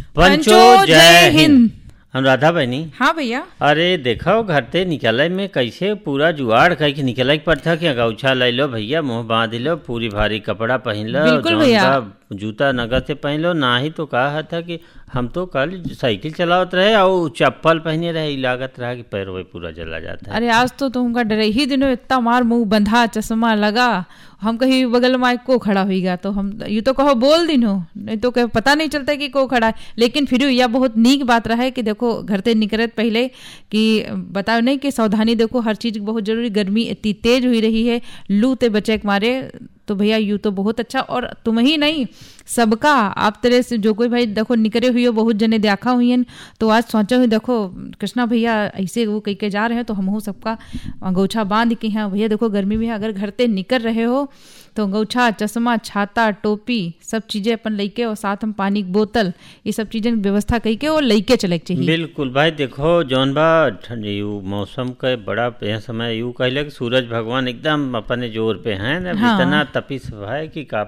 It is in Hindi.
पंचो जय हिंद। अनुराधा बहनी। हाँ भैया। अरे देखो घर ते निकले में कैसे पूरा जुआड़ कह के निकले पड़ता कि गौछा ले लो भैया, मुंह बांध लो, पूरी भारी कपड़ा पहन लो, बिल्कुल भैया। जूता नगर से पहन लो, ना ही तो कहा था कि हम तो कल साइकिल चलावत रहे और चप्पल पहने रहे, लागत रहा कि पैर वही पूरा जला जाता है। अरे आज तो तुमका डरे ही दिनों इतना मार मुंह बंधा, चश्मा लगा, हम कहीं बगल में को खड़ा हुईगा तो हम ये तो कहो बोल दिनो, नहीं तो कहो पता नहीं चलता कि को खड़ा है। लेकिन फिर यह बहुत नीक बात रहा है कि देखो घर से निकलत पहले कि बताओ नहीं कि सावधानी देखो हर चीज बहुत जरूरी। गर्मी इतनी तेज हुई रही है, लू ते बचे के मारे, तो भैया यूँ तो बहुत अच्छा। और तुम ही नहीं सबका आप तरह से जो कोई भाई देखो निकले हुई हो, बहुत जने देखा हुई हैं, तो आज सोचा हुई देखो कृष्णा भैया ऐसे वो कह के जा रहे हैं तो हम सबका अंगोछा बांध के हैं भैया। देखो गर्मी में अगर घर से निकल रहे हो तो अंगोछा, चश्मा, छाता, टोपी सब चीजें अपन लेके और साथ हम पानी की बोतल ये सब चीजें व्यवस्था कई के और लेके चले चाहिए। बिल्कुल भाई। देखो जौन बा मौसम के बड़ा यह समय यूँ कहले कि सूरज भगवान एकदम अपने जोर पे हैं, हाँ। इतना तपिश है कि का